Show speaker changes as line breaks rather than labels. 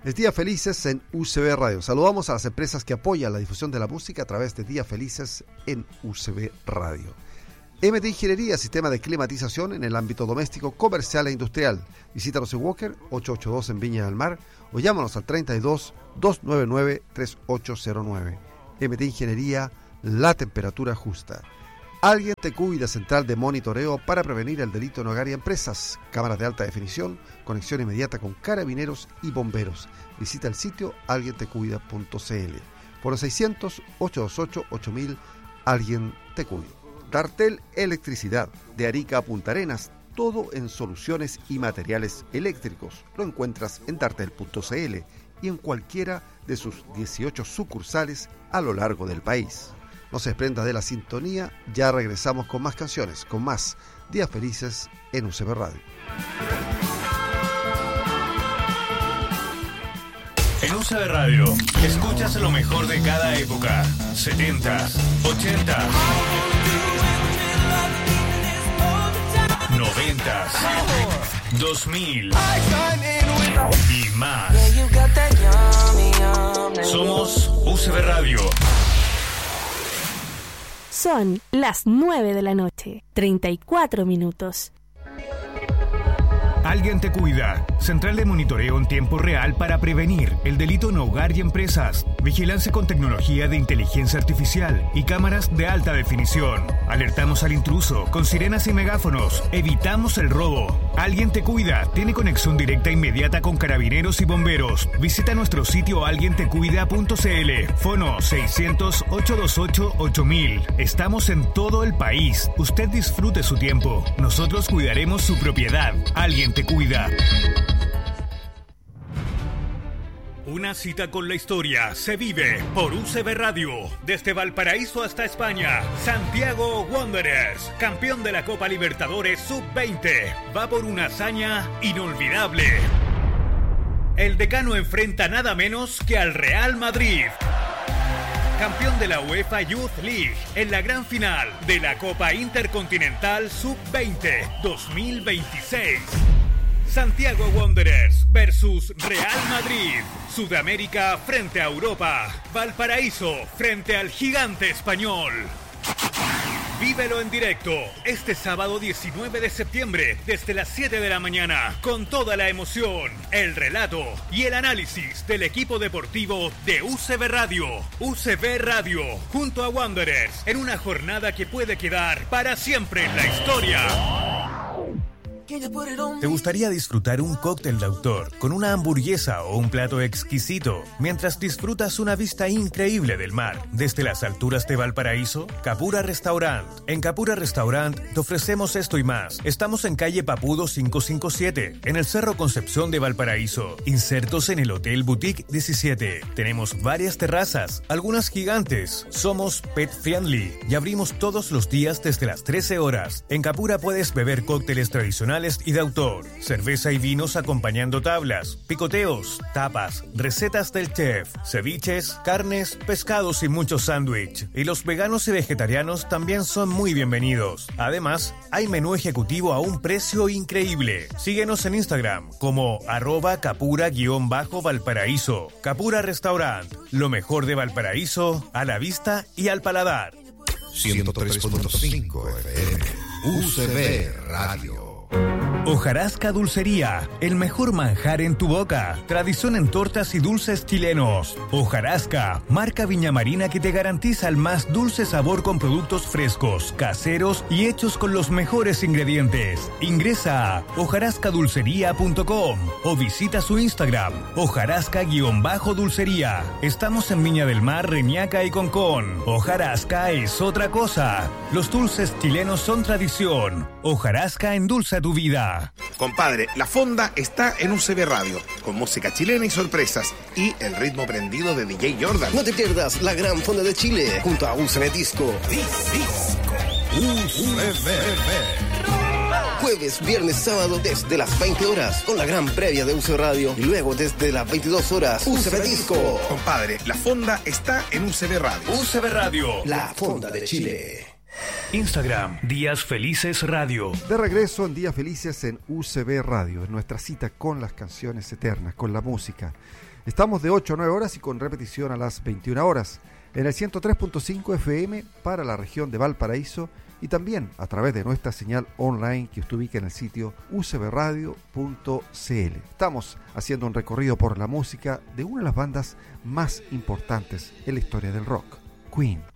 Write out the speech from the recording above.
Es Días Felices en UCB Radio. Saludamos a las empresas que apoyan la difusión de la música a través de Días Felices en UCB Radio. MT Ingeniería, sistema de climatización en el ámbito doméstico, comercial e industrial. Visítanos en Walker, 882 en Viña del Mar, o llámanos al 32-299-3809. MT Ingeniería, la temperatura justa. Alguien te cuida, central de monitoreo para prevenir el delito en hogar y empresas. Cámaras de alta definición, conexión inmediata con carabineros y bomberos. Visita el sitio alguientecuida.cl. Por 600-828-8000, Alguien te cuida. Dartel Electricidad, de Arica a Punta Arenas, todo en soluciones y materiales eléctricos. Lo encuentras en dartel.cl y en cualquiera de sus 18 sucursales a lo largo del país. No se desprenda de la sintonía, ya regresamos con más canciones, con más Días Felices en UCB Radio.
En UCB Radio, escuchas lo mejor de cada época, 70s, 80s, 90s, 2000 y más. Somos UCB Radio.
Son las 9 de la noche, 34 minutos.
Alguien te cuida. Central de monitoreo en tiempo real para prevenir el delito en hogar y empresas. Vigilancia con tecnología de inteligencia artificial y cámaras de alta definición. Alertamos al intruso con sirenas y megáfonos. Evitamos el robo. Alguien te cuida. Tiene conexión directa e inmediata con carabineros y bomberos. Visita nuestro sitio alguientecuida.cl. Fono 600-828-8000. Estamos en todo el país. Usted disfrute su tiempo. Nosotros cuidaremos su propiedad. Alguien te cuida. Una cita con la historia se vive por UCB Radio. Desde Valparaíso hasta España, Santiago Wanderers, campeón de la Copa Libertadores Sub-20, va por una hazaña inolvidable. El decano enfrenta nada menos que al Real Madrid, campeón de la UEFA Youth League, en la gran final de la Copa Intercontinental Sub-20 2026. Santiago Wanderers versus Real Madrid. Sudamérica frente a Europa. Valparaíso frente al gigante español. Vívelo en directo este sábado 19 de septiembre desde las 7 de la mañana con toda la emoción, el relato y el análisis del equipo deportivo de UCB Radio. UCB Radio junto a Wanderers en una jornada que puede quedar para siempre en la historia. ¿Te gustaría disfrutar un cóctel de autor con una hamburguesa o un plato exquisito mientras disfrutas una vista increíble del mar desde las alturas de Valparaíso? Capura Restaurant. En Capura Restaurant te ofrecemos esto y más. Estamos en calle Papudo 557, en el Cerro Concepción de Valparaíso, insertos en el Hotel Boutique 17. Tenemos varias terrazas, algunas gigantes. Somos pet friendly y abrimos todos los días desde las 13 horas. En Capura puedes beber cócteles tradicionales y de autor, cerveza y vinos acompañando tablas, picoteos, tapas, recetas del chef, ceviches, carnes, pescados y muchos sándwich. Y los veganos y vegetarianos también son muy bienvenidos. Además, hay menú ejecutivo a un precio increíble. Síguenos en Instagram como @capura_Valparaíso. Capura Restaurant, lo mejor de Valparaíso a la vista y al paladar.
103.5 FM UCB Radio.
Hojarasca Dulcería, el mejor manjar en tu boca. Tradición en tortas y dulces chilenos. Hojarasca, marca viñamarina que te garantiza el más dulce sabor con productos frescos, caseros y hechos con los mejores ingredientes. Ingresa a hojarascadulcería.com o visita su Instagram, hojarasca_dulcería. Estamos en Viña del Mar, Reñaca y Concón. Hojarasca es otra cosa. Los dulces chilenos son tradición. Hojarasca endulza tu vida.
Compadre, la fonda está en UCB Radio, con música chilena y sorpresas, y el ritmo prendido de DJ Jordan.
No te pierdas la gran fonda de Chile, junto a UCB Disco.
UCB.
Jueves, viernes, sábado, desde las 20 horas, con la gran previa de UCB Radio, y luego desde las 22 horas, UCB Disco.
Compadre, la fonda está en UCB Radio.
UCB Radio,
la fonda de Chile.
Instagram, Días Felices Radio.
De regreso en Días Felices en UCB Radio, en nuestra cita con las canciones eternas, con la música. Estamos de 8 a 9 horas y con repetición a las 21 horas en el 103.5 FM para la región de Valparaíso y también a través de nuestra señal online que usted ubica en el sitio ucbradio.cl. Estamos haciendo un recorrido por la música de una de las bandas más importantes en la historia del rock, Queen.